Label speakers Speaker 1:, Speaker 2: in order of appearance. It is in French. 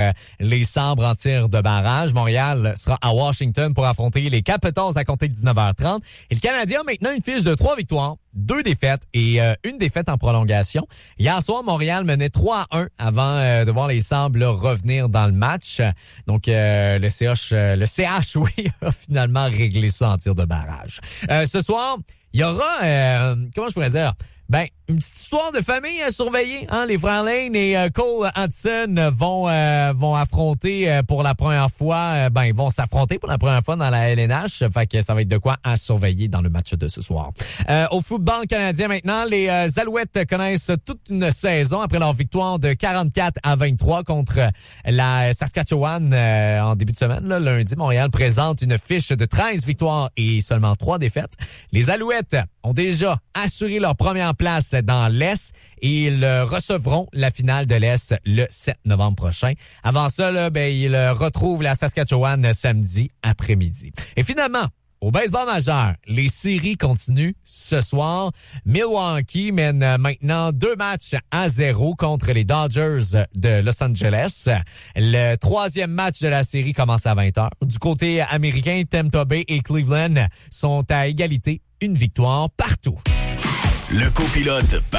Speaker 1: les Sabres en tir de barrage. Montréal sera à Washington pour affronter les Capitals à compter de 19h30. Et le Canadien a maintenant une fiche de 3 victoires, 2 défaites et une défaite en prolongation. Hier soir, Montréal menait 3-1 avant de voir les Sabres là, revenir dans le match. Donc, le CH, oui, a finalement réglé ça en tir de barrage. Ce soir, il y aura, comment je pourrais dire, une petite histoire de famille à surveiller. Hein? Les frères Lane et Cole Hudson vont affronter pour la première fois. Ils vont s'affronter pour la première fois dans la LNH. Fait que ça va être de quoi à surveiller dans le match de ce soir. Au football canadien maintenant, les Alouettes connaissent toute une saison après leur victoire de 44-23 contre la Saskatchewan en début de semaine. Là, lundi, Montréal présente une fiche de 13 victoires et seulement 3 défaites. Les Alouettes ont déjà assuré leur première place dans l'Est et ils recevront la finale de l'Est le 7 novembre prochain. Avant ça, là, ils retrouvent la Saskatchewan samedi après-midi. Et finalement, au baseball majeur, les séries continuent ce soir. Milwaukee mène maintenant 2-0 contre les Dodgers de Los Angeles. Le 3e match de la série commence à 20h. Du côté américain, Tampa Bay et Cleveland sont à égalité, une victoire partout.
Speaker 2: Le copilote